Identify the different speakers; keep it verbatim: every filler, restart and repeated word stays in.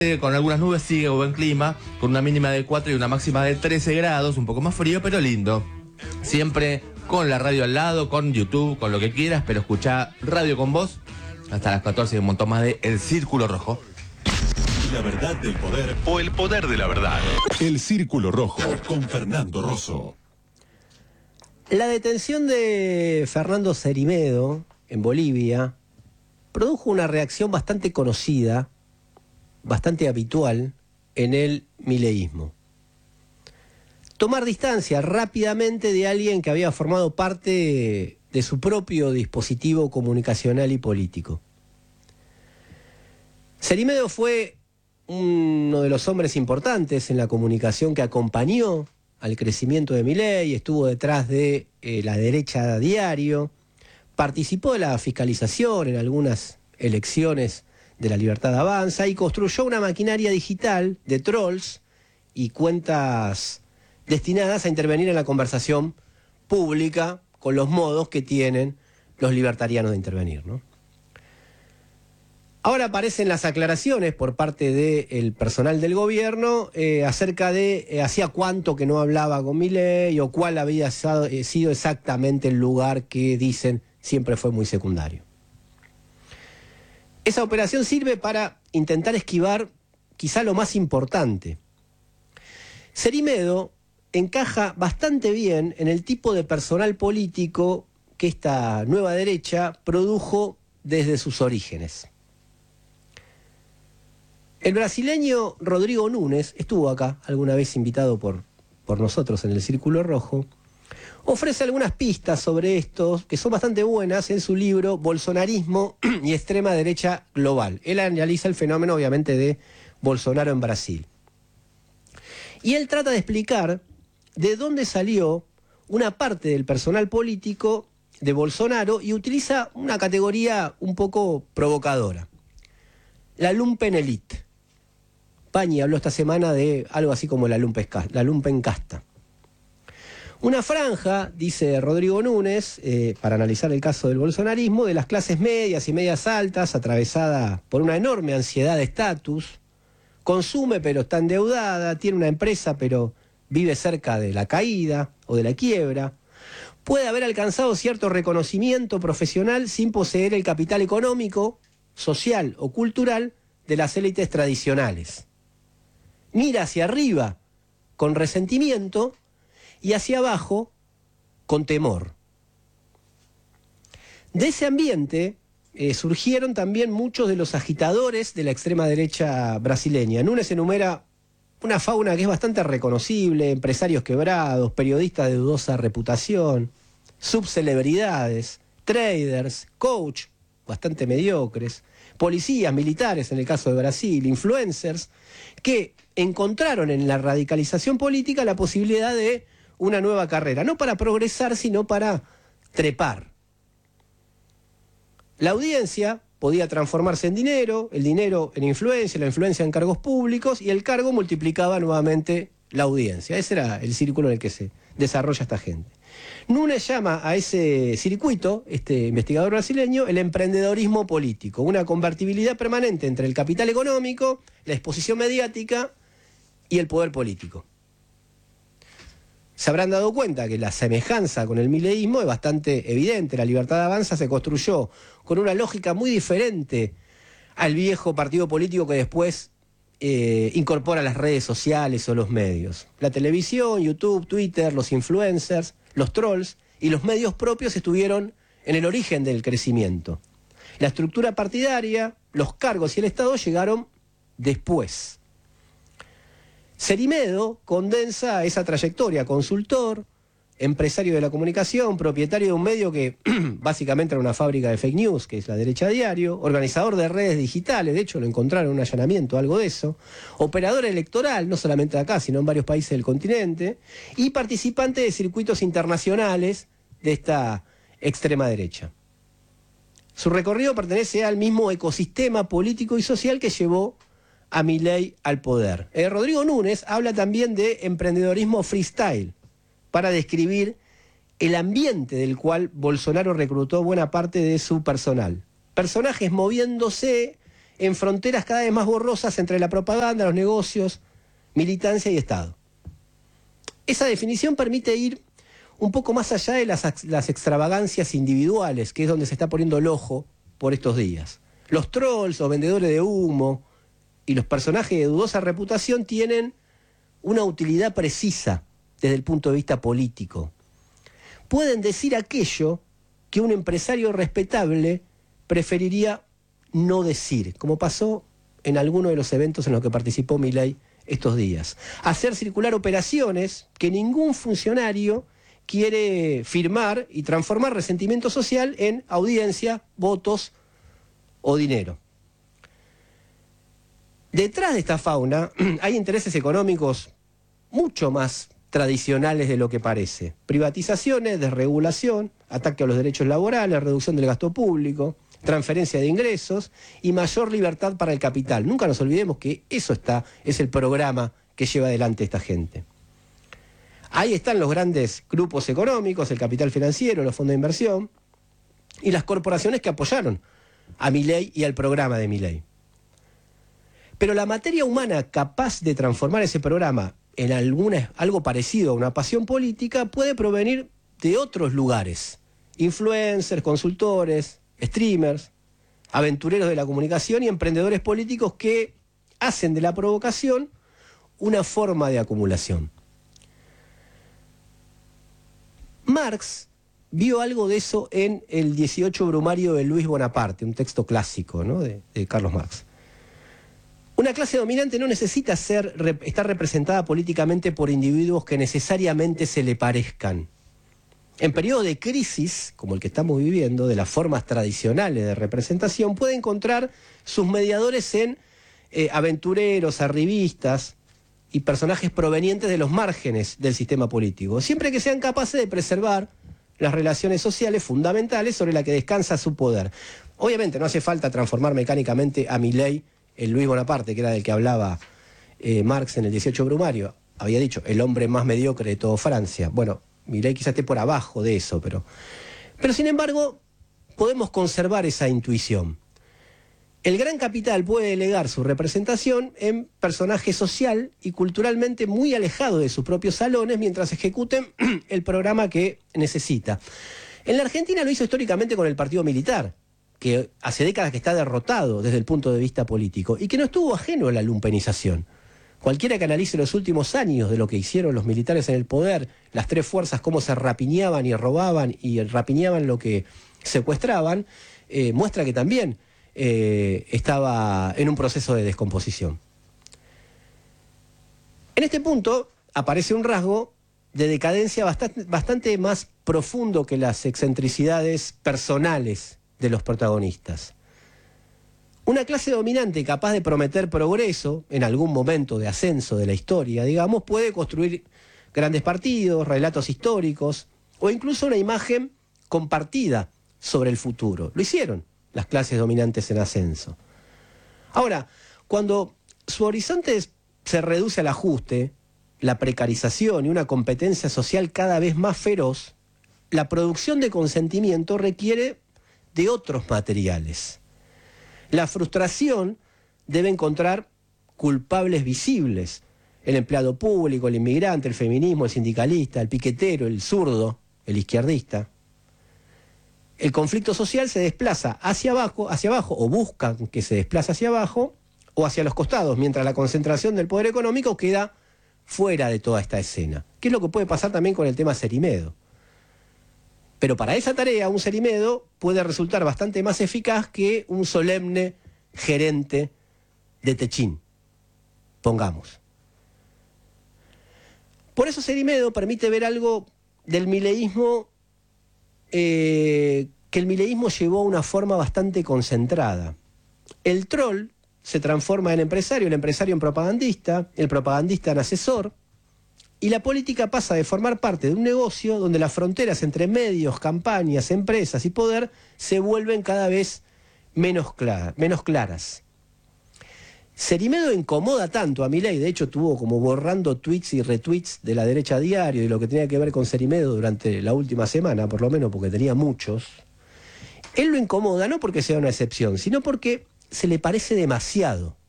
Speaker 1: Con algunas nubes sigue buen clima, con una mínima de cuatro y una máxima de trece grados, un poco más frío, pero lindo. Siempre con la radio al lado, con YouTube, con lo que quieras, pero escuchá Radio con Vos hasta las catorce y un montón más de El Círculo Rojo.
Speaker 2: La verdad del poder o el poder de la verdad. El Círculo Rojo con Fernando Rosso.
Speaker 3: La detención de Fernando Cerimedo en Bolivia produjo una reacción bastante conocida, bastante habitual en el mileísmo. Tomar distancia rápidamente de alguien que había formado parte de su propio dispositivo comunicacional y político. Cerimedo fue uno de los hombres importantes en la comunicación que acompañó al crecimiento de Milei, estuvo detrás de eh, la derecha a diario, participó de la fiscalización en algunas elecciones de La Libertad Avanza y construyó una maquinaria digital de trolls y cuentas destinadas a intervenir en la conversación pública con los modos que tienen los libertarianos de intervenir, ¿no? Ahora aparecen las aclaraciones por parte del personal del gobierno eh, acerca de eh, hacía cuánto que no hablaba con Milei o cuál había sido exactamente el lugar que dicen siempre fue muy secundario. Esa operación sirve para intentar esquivar quizá lo más importante. Cerimedo encaja bastante bien en el tipo de personal político que esta nueva derecha produjo desde sus orígenes. El brasileño Rodrigo Nunes, estuvo acá alguna vez invitado por, por nosotros en el Círculo Rojo, ofrece algunas pistas sobre esto que son bastante buenas en su libro Bolsonarismo y extrema derecha global. Él analiza el fenómeno obviamente de Bolsonaro en Brasil. Y él trata de explicar de dónde salió una parte del personal político de Bolsonaro y utiliza una categoría un poco provocadora. La Lumpenelite. Pañi habló esta semana de algo así como la Lumpencasta. Una franja, dice Rodrigo Nunes, eh, para analizar el caso del bolsonarismo, de las clases medias y medias altas, atravesada por una enorme ansiedad de estatus, consume pero está endeudada, tiene una empresa pero vive cerca de la caída o de la quiebra, puede haber alcanzado cierto reconocimiento profesional sin poseer el capital económico, social o cultural de las élites tradicionales. Mira hacia arriba con resentimiento y hacia abajo con temor. De ese ambiente eh, surgieron también muchos de los agitadores de la extrema derecha brasileña. Nunes enumera una fauna que es bastante reconocible: empresarios quebrados, periodistas de dudosa reputación, subcelebridades, traders, coach bastante mediocres, policías, militares en el caso de Brasil, influencers, que encontraron en la radicalización política la posibilidad de una nueva carrera, no para progresar, sino para trepar. La audiencia podía transformarse en dinero, el dinero en influencia, la influencia en cargos públicos, y el cargo multiplicaba nuevamente la audiencia. Ese era el círculo en el que se desarrolla esta gente. Nunes llama a ese circuito, este investigador brasileño, el emprendedorismo político, una convertibilidad permanente entre el capital económico, la exposición mediática y el poder político. Se habrán dado cuenta que la semejanza con el mileísmo es bastante evidente. La Libertad Avanza se construyó con una lógica muy diferente al viejo partido político que después eh, incorpora las redes sociales o los medios. La televisión, YouTube, Twitter, los influencers, los trolls y los medios propios estuvieron en el origen del crecimiento. La estructura partidaria, los cargos y el Estado llegaron después. Cerimedo condensa esa trayectoria: consultor, empresario de la comunicación, propietario de un medio que básicamente era una fábrica de fake news, que es La Derecha a Diario, organizador de redes digitales, de hecho lo encontraron en un allanamiento, algo de eso, operador electoral, no solamente acá, sino en varios países del continente, y participante de circuitos internacionales de esta extrema derecha. Su recorrido pertenece al mismo ecosistema político y social que llevó a Milei al poder. Eh, Rodrigo Nunes habla también de emprendedorismo freestyle para describir el ambiente del cual Bolsonaro reclutó buena parte de su personal. Personajes moviéndose en fronteras cada vez más borrosas entre la propaganda, los negocios, militancia y Estado. Esa definición permite ir un poco más allá de las, las extravagancias individuales, que es donde se está poniendo el ojo por estos días. Los trolls o vendedores de humo y los personajes de dudosa reputación tienen una utilidad precisa desde el punto de vista político. Pueden decir aquello que un empresario respetable preferiría no decir, como pasó en alguno de los eventos en los que participó Milei estos días. Hacer circular operaciones que ningún funcionario quiere firmar y transformar resentimiento social en audiencia, votos o dinero. Detrás de esta fauna hay intereses económicos mucho más tradicionales de lo que parece. Privatizaciones, desregulación, ataque a los derechos laborales, reducción del gasto público, transferencia de ingresos y mayor libertad para el capital. Nunca nos olvidemos que eso está, es el programa que lleva adelante esta gente. Ahí están los grandes grupos económicos, el capital financiero, los fondos de inversión y las corporaciones que apoyaron a Milei y al programa de Milei. Pero la materia humana capaz de transformar ese programa en alguna, algo parecido a una pasión política puede provenir de otros lugares. Influencers, consultores, streamers, aventureros de la comunicación y emprendedores políticos que hacen de la provocación una forma de acumulación. Marx vio algo de eso en el dieciocho Brumario de Luis Bonaparte, un texto clásico, ¿no?, de, de Carlos Marx. Una clase dominante no necesita ser, estar representada políticamente por individuos que necesariamente se le parezcan. En periodos de crisis, como el que estamos viviendo, de las formas tradicionales de representación, puede encontrar sus mediadores en eh, aventureros, arribistas y personajes provenientes de los márgenes del sistema político, siempre que sean capaces de preservar las relaciones sociales fundamentales sobre las que descansa su poder. Obviamente no hace falta transformar mecánicamente a Milei en Luis Bonaparte, que era del que hablaba eh, Marx en el dieciocho Brumario. Había dicho, el hombre más mediocre de toda Francia. Bueno, Milei quizás esté por abajo de eso, pero... Pero sin embargo, podemos conservar esa intuición. El gran capital puede delegar su representación en personaje social y culturalmente muy alejado de sus propios salones mientras ejecuten el programa que necesita. En la Argentina lo hizo históricamente con el partido militar, que hace décadas que está derrotado desde el punto de vista político y que no estuvo ajeno a la lumpenización. Cualquiera que analice los últimos años de lo que hicieron los militares en el poder, las tres fuerzas, cómo se rapiñaban y robaban y rapiñaban lo que secuestraban, eh, muestra que también eh, estaba en un proceso de descomposición. En este punto aparece un rasgo de decadencia bastante, bastante más profundo que las excentricidades personales de los protagonistas. Una clase dominante capaz de prometer progreso en algún momento de ascenso de la historia, digamos, puede construir grandes partidos, relatos históricos o incluso una imagen compartida sobre el futuro. Lo hicieron las clases dominantes en ascenso. Ahora, cuando su horizonte se reduce al ajuste, la precarización y una competencia social cada vez más feroz, la producción de consentimiento requiere de otros materiales. La frustración debe encontrar culpables visibles. El empleado público, el inmigrante, el feminismo, el sindicalista, el piquetero, el zurdo, el izquierdista. El conflicto social se desplaza hacia abajo, hacia abajo, o busca que se desplace hacia abajo, o hacia los costados, mientras la concentración del poder económico queda fuera de toda esta escena. ¿Qué es lo que puede pasar también con el tema Cerimedo? Pero para esa tarea, un Cerimedo puede resultar bastante más eficaz que un solemne gerente de Techín, pongamos. Por eso Cerimedo permite ver algo del mileísmo eh, que el mileísmo llevó a una forma bastante concentrada. El troll se transforma en empresario, el empresario en propagandista, el propagandista en asesor, y la política pasa de formar parte de un negocio donde las fronteras entre medios, campañas, empresas y poder se vuelven cada vez menos, clara, menos claras. Cerimedo incomoda tanto a Milei, de hecho estuvo como borrando tweets y retweets de la derecha a diario y lo que tenía que ver con Cerimedo durante la última semana, por lo menos porque tenía muchos. Él lo incomoda no porque sea una excepción, sino porque se le parece demasiado.